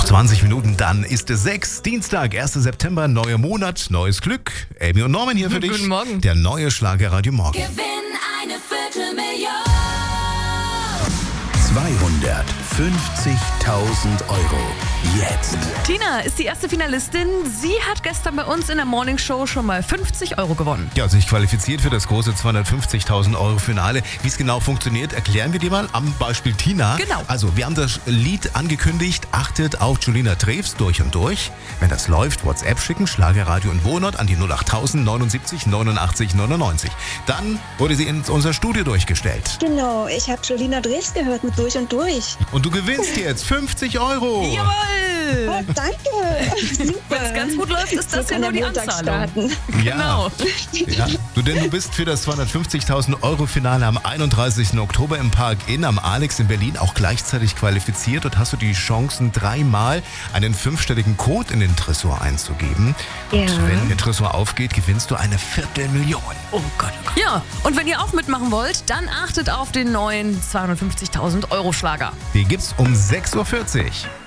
Noch 20 Minuten, dann ist es 6. Dienstag, 1. September, neuer Monat, neues Glück. Amy und Norman hier für dich. Guten Morgen. Der neue Schlager-Radio Morgen. Gewinn eine Viertelmillion. 250.000 Euro. Jetzt. Tina ist die erste Finalistin. Sie hat gestern bei uns in der Morning Show schon mal 50 Euro gewonnen. Ja, sich qualifiziert für das große 250.000 Euro Finale. Wie es genau funktioniert, erklären wir dir mal am Beispiel Tina. Genau. Also, wir haben das Lied angekündigt. Achtet auf Julina Drews durch und durch. Wenn das läuft, WhatsApp schicken, Schlagerradio und Wohnort an die 08000 79 89 99. Dann wurde sie in unser Studio durchgestellt. Genau, ich habe Julina Drews gehört mit Durch und Durch. Und du gewinnst jetzt 50 Euro. Jawohl! Oh, danke. Super. Wenn es ganz gut läuft, ist das So ja kann nur die der Montag Anzahlung. starten. Ja. Genau. Ja. Denn du bist für das 250.000 Euro Finale am 31. Oktober im Park Inn am Alex in Berlin auch gleichzeitig qualifiziert. Dort hast du die Chancen, 3-mal einen 5-stelligen Code in den Tresor einzugeben. Ja. Und wenn der Tresor aufgeht, gewinnst du eine Viertelmillion. Oh Gott, oh Gott. Ja, und wenn ihr auch mitmachen wollt, dann achtet auf den neuen 250.000 Euro Schlager. Die gibt's um 6.40 Uhr.